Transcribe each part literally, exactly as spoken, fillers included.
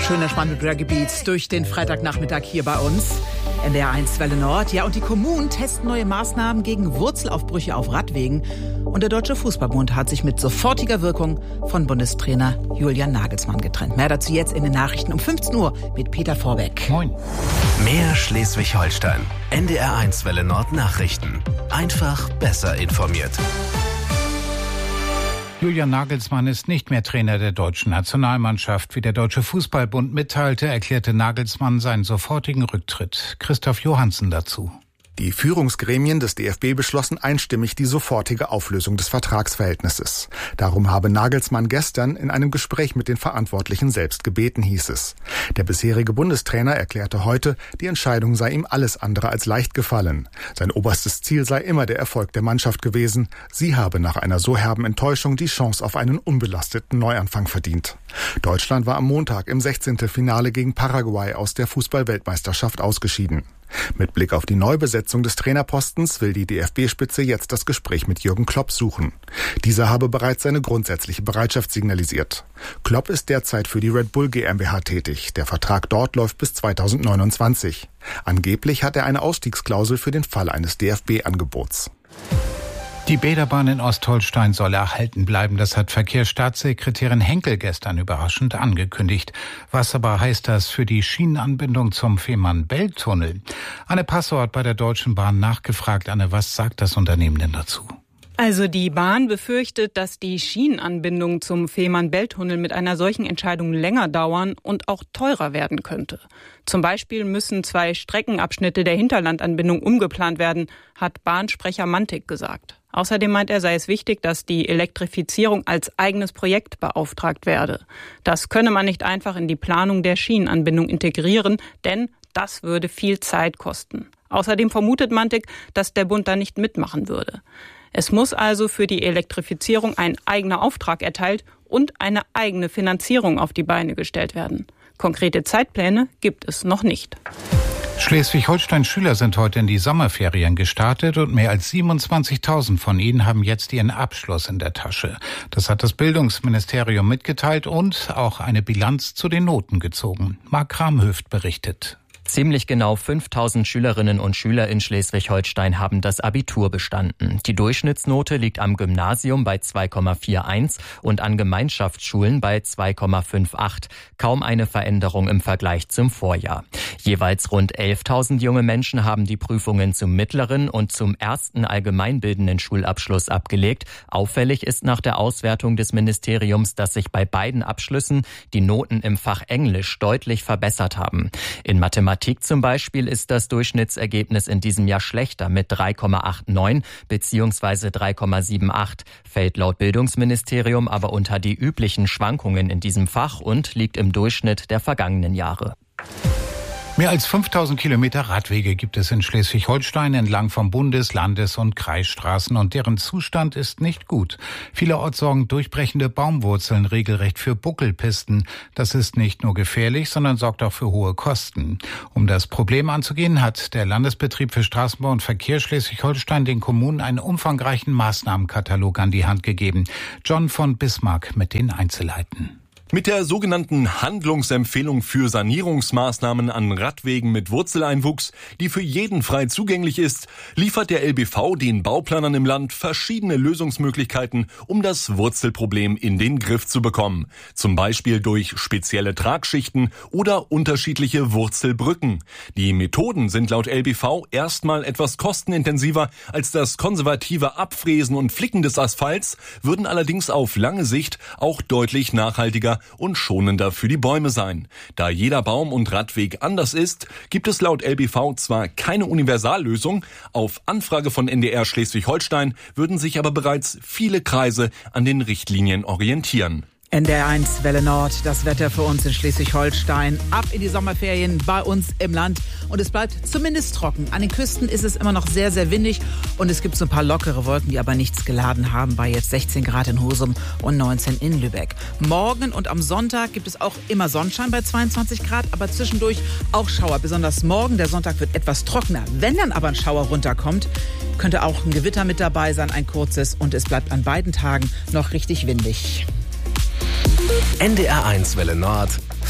Schön entspannt mit Reggae Beats durch den Freitagnachmittag hier bei uns. N D R eins Welle Nord. Ja, und die Kommunen testen neue Maßnahmen gegen Wurzelaufbrüche auf Radwegen. Und der Deutsche Fußballbund hat sich mit sofortiger Wirkung von Bundestrainer Julian Nagelsmann getrennt. Mehr dazu jetzt in den Nachrichten um fünfzehn Uhr mit Peter Vorbeck. Moin. Mehr Schleswig-Holstein. N D R eins Welle Nord Nachrichten. Einfach besser informiert. Julian Nagelsmann ist nicht mehr Trainer der deutschen Nationalmannschaft. Wie der Deutsche Fußballbund mitteilte, erklärte Nagelsmann seinen sofortigen Rücktritt. Christoph Johansen dazu. Die Führungsgremien des D F B beschlossen einstimmig die sofortige Auflösung des Vertragsverhältnisses. Darum habe Nagelsmann gestern in einem Gespräch mit den Verantwortlichen selbst gebeten, hieß es. Der bisherige Bundestrainer erklärte heute, die Entscheidung sei ihm alles andere als leicht gefallen. Sein oberstes Ziel sei immer der Erfolg der Mannschaft gewesen. Sie habe nach einer so herben Enttäuschung die Chance auf einen unbelasteten Neuanfang verdient. Deutschland war am Montag im Sechzehntelfinale gegen Paraguay aus der Fußball-Weltmeisterschaft ausgeschieden. Mit Blick auf die Neubesetzung des Trainerpostens will die D F B-Spitze jetzt das Gespräch mit Jürgen Klopp suchen. Dieser habe bereits seine grundsätzliche Bereitschaft signalisiert. Klopp ist derzeit für die Red Bull GmbH tätig. Der Vertrag dort läuft bis zweitausendneunundzwanzig. Angeblich hat er eine Ausstiegsklausel für den Fall eines D F B-Angebots. Die Bäderbahn in Ostholstein soll erhalten bleiben. Das hat Verkehrsstaatssekretärin Henkel gestern überraschend angekündigt. Was aber heißt das für die Schienenanbindung zum Fehmarn-Belt-Tunnel? Anne Passow hat bei der Deutschen Bahn nachgefragt. Anne, was sagt das Unternehmen denn dazu? Also die Bahn befürchtet, dass die Schienenanbindung zum Fehmarn-Belt-Tunnel mit einer solchen Entscheidung länger dauern und auch teurer werden könnte. Zum Beispiel müssen zwei Streckenabschnitte der Hinterlandanbindung umgeplant werden, hat Bahnsprecher Mantik gesagt. Außerdem meint er, sei es wichtig, dass die Elektrifizierung als eigenes Projekt beauftragt werde. Das könne man nicht einfach in die Planung der Schienenanbindung integrieren, denn das würde viel Zeit kosten. Außerdem vermutet Mantik, dass der Bund da nicht mitmachen würde. Es muss also für die Elektrifizierung ein eigener Auftrag erteilt und eine eigene Finanzierung auf die Beine gestellt werden. Konkrete Zeitpläne gibt es noch nicht. Schleswig-Holstein-Schüler sind heute in die Sommerferien gestartet und mehr als siebenundzwanzigtausend von ihnen haben jetzt ihren Abschluss in der Tasche. Das hat das Bildungsministerium mitgeteilt und auch eine Bilanz zu den Noten gezogen. Marc Kramhöft berichtet. Ziemlich genau fünftausend Schülerinnen und Schüler in Schleswig-Holstein haben das Abitur bestanden. Die Durchschnittsnote liegt am Gymnasium bei zwei Komma einundvierzig und an Gemeinschaftsschulen bei zwei Komma achtundfünfzig. Kaum eine Veränderung im Vergleich zum Vorjahr. Jeweils rund elftausend junge Menschen haben die Prüfungen zum mittleren und zum ersten allgemeinbildenden Schulabschluss abgelegt. Auffällig ist nach der Auswertung des Ministeriums, dass sich bei beiden Abschlüssen die Noten im Fach Englisch deutlich verbessert haben. In Mathematik zum Beispiel ist das Durchschnittsergebnis in diesem Jahr schlechter mit drei Komma neunundachtzig bzw. drei Komma achtundsiebzig, fällt laut Bildungsministerium aber unter die üblichen Schwankungen in diesem Fach und liegt im Durchschnitt der vergangenen Jahre. Mehr als fünftausend Kilometer Radwege gibt es in Schleswig-Holstein entlang von Bundes-, Landes- und Kreisstraßen und deren Zustand ist nicht gut. Vielerorts sorgen durchbrechende Baumwurzeln regelrecht für Buckelpisten. Das ist nicht nur gefährlich, sondern sorgt auch für hohe Kosten. Um das Problem anzugehen, hat der Landesbetrieb für Straßenbau und Verkehr Schleswig-Holstein den Kommunen einen umfangreichen Maßnahmenkatalog an die Hand gegeben. John von Bismarck mit den Einzelheiten. Mit der sogenannten Handlungsempfehlung für Sanierungsmaßnahmen an Radwegen mit Wurzeleinwuchs, die für jeden frei zugänglich ist, liefert der L B V den Bauplanern im Land verschiedene Lösungsmöglichkeiten, um das Wurzelproblem in den Griff zu bekommen. Zum Beispiel durch spezielle Tragschichten oder unterschiedliche Wurzelbrücken. Die Methoden sind laut L B V erstmal etwas kostenintensiver als das konservative Abfräsen und Flicken des Asphalts, würden allerdings auf lange Sicht auch deutlich nachhaltiger und schonender für die Bäume sein. Da jeder Baum- und Radweg anders ist, gibt es laut L B V zwar keine Universallösung, auf Anfrage von N D R Schleswig-Holstein würden sich aber bereits viele Kreise an den Richtlinien orientieren. N D R eins Welle Nord, das Wetter für uns in Schleswig-Holstein. Ab in die Sommerferien bei uns im Land. Und es bleibt zumindest trocken. An den Küsten ist es immer noch sehr, sehr windig. Und es gibt so ein paar lockere Wolken, die aber nichts geladen haben. Bei jetzt sechzehn Grad in Husum und neunzehn in Lübeck. Morgen und am Sonntag gibt es auch immer Sonnenschein bei zweiundzwanzig Grad. Aber zwischendurch auch Schauer. Besonders morgen, der Sonntag, wird etwas trockener. Wenn dann aber ein Schauer runterkommt, könnte auch ein Gewitter mit dabei sein, ein kurzes. Und es bleibt an beiden Tagen noch richtig windig. N D R eins Welle Nord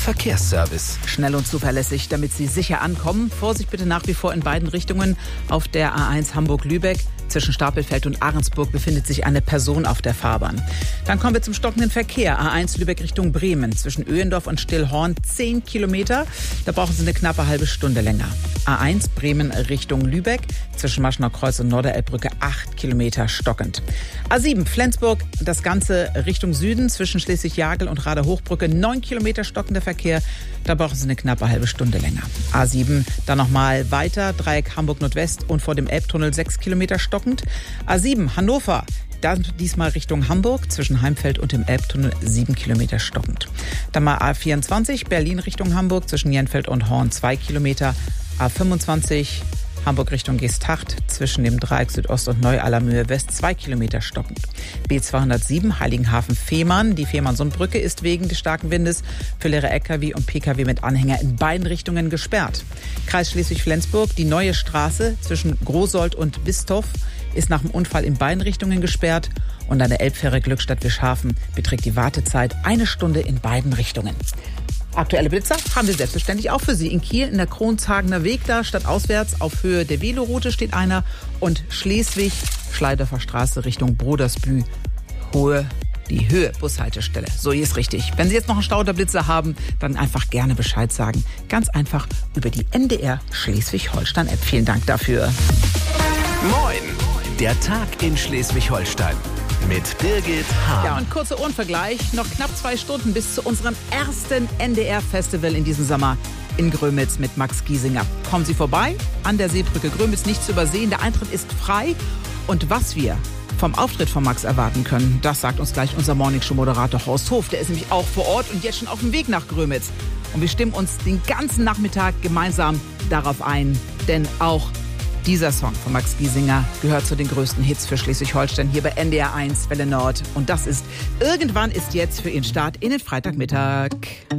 Verkehrsservice. Schnell und zuverlässig, damit Sie sicher ankommen. Vorsicht bitte nach wie vor in beiden Richtungen. Auf der A eins Hamburg-Lübeck zwischen Stapelfeld und Ahrensburg befindet sich eine Person auf der Fahrbahn. Dann kommen wir zum stockenden Verkehr. A eins Lübeck Richtung Bremen zwischen Öhendorf und Stillhorn zehn Kilometer. Da brauchen Sie eine knappe halbe Stunde länger. A eins Bremen Richtung Lübeck zwischen Maschenau Kreuz und Norderelbbrücke acht Kilometer stockend. A sieben Flensburg, das Ganze Richtung Süden zwischen Schleswig-Jagel und Rader-Hochbrücke neun Kilometer stockender Verkehr. Da brauchen Sie eine knappe halbe Stunde länger. A sieben dann nochmal weiter, Dreieck Hamburg Nordwest und vor dem Elbtunnel sechs Kilometer stockend. A sieben Hannover, dann diesmal Richtung Hamburg zwischen Heimfeld und dem Elbtunnel sieben Kilometer stockend. Dann mal A vierundzwanzig Berlin Richtung Hamburg zwischen Jenfeld und Horn zwei Kilometer. A fünfundzwanzig Hamburg Richtung Geesthacht zwischen dem Dreieck Südost und Neu-Allermühe West zwei Kilometer stockend. B zweihundertsieben Heiligenhafen-Fehmarn. Die Fehmarn-Sundbrücke ist wegen des starken Windes für leere L K W und P K W mit Anhänger in beiden Richtungen gesperrt. Kreis Schleswig-Flensburg, die neue Straße zwischen Großold und Bistorf ist nach dem Unfall in beiden Richtungen gesperrt. Und an der Elbfähre Glückstadt-Wischhafen beträgt die Wartezeit eine Stunde in beiden Richtungen. Aktuelle Blitzer haben wir selbstverständlich auch für Sie. In Kiel in der Kronshagener Weg da, stadtauswärts auf Höhe der Veloroute steht einer. Und Schleswig, Schleiderfer Straße Richtung Brodersbü, Hohe, die Höhe Bushaltestelle. So, hier ist richtig. Wenn Sie jetzt noch einen Stau oder Blitzer haben, dann einfach gerne Bescheid sagen. Ganz einfach über die N D R Schleswig-Holstein-App. Vielen Dank dafür. Moin, der Tag in Schleswig-Holstein. Mit Birgit Hahn. Ja, und kurzer Ohrenvergleich. Noch knapp zwei Stunden bis zu unserem ersten N D R-Festival in diesem Sommer in Grömitz mit Max Giesinger. Kommen Sie vorbei, an der Seebrücke Grömitz nicht zu übersehen. Der Eintritt ist frei. Und was wir vom Auftritt von Max erwarten können, das sagt uns gleich unser Morningshow-Moderator Horst Hof. Der ist nämlich auch vor Ort und jetzt schon auf dem Weg nach Grömitz. Und wir stimmen uns den ganzen Nachmittag gemeinsam darauf ein, denn auch dieser Song von Max Giesinger gehört zu den größten Hits für Schleswig-Holstein hier bei N D R eins Welle Nord. Und das ist Irgendwann ist jetzt für Ihren Start in den Freitagmittag.